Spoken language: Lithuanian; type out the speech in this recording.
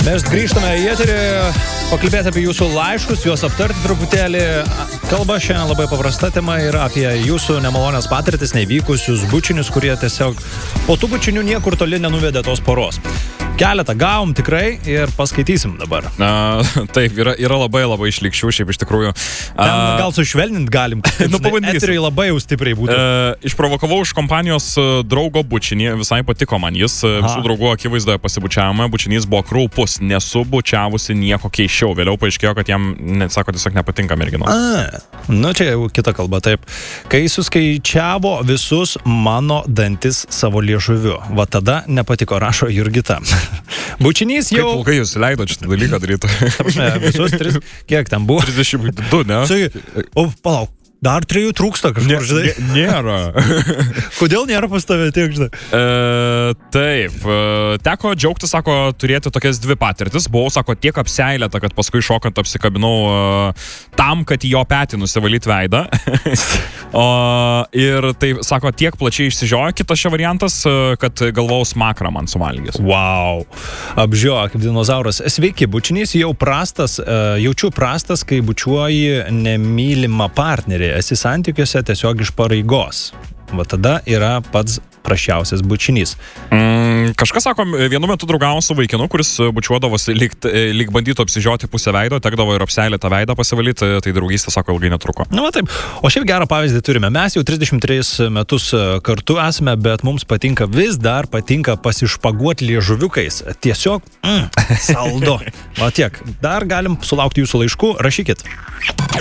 Mes grįžtame į eterį, pakalbėti apie jūsų laiškus, juos aptarti truputėlį. Kalba šiandien labai paprasta tema yra apie jūsų nemalonės patirtis, nevykusius bučinius, kurie tiesiog po tų bučinių niekur toli nenuvedė tos poros. Keletą gavom tikrai ir paskaitysim dabar. Taip, yra labai išlikščių, šiaip iš tikrųjų. Gal sušvelnint galim, eteriai labai jau stipriai būtų. Išprovokavau iš kompanijos draugo bučinį, visai patiko man jis, visų draugų akivaizdoje pasibučiavome, bučinys buvo kraupus, nesu bučiavusi nieko keiščiau, vėliau paaiškėjo, kad jam, sako, tiesiog nepatinka merginos. Nu čia jau kita kalba, taip. Kai suskaičiavo visus mano dantis savo liežuviu, va tada nepatiko, rašo Jurgita. Bučinys jau... Kaip ilgai jūs leidot šitą dalyką daryti? Visus 3, kiek ten buvo? 32, ne? O, palauk, dar 3 trūksta kažkur, žinai? Nėra. Kodėl nėra pas tave tiek, žinai? Taip, teko džiaugti, sako, turėti tokias 2 patirtis. Buvau, sako, tiek apseilėta, kad paskui šokant apsikabinau tam, kad į jo petį nusivalyti veidą. Ir tai, sako, tiek plačiai išsižiojo. Kitas čia variantas, kad galvau smakrą man suvalgys. Wow, apžiojo kaip dinozauras. Sveiki, bučinys jau prastas, jaučiu prastas, kai bučiuoji nemylimą partnerį. Esi santykiuose tiesiog iš pareigos. Va tada yra pats prašiausias bučinys. Kažkas, sako, vienu metu draugavo su vaikinu, kuris bučiuodavosi lyg bandytų apsižioti pusę veido, tekdavo ir apseilėtą veidą pasivalyti, tai draugystė, sako, ilgai netruko. Na, va taip. O šiaip gerą pavyzdį turime. Mes jau 33 metus kartu esame, bet mums vis dar patinka pasišpaguoti liežuviukais. Tiesiog saldu. O tiek. Dar galim sulaukti jūsų laiškų. Rašykit.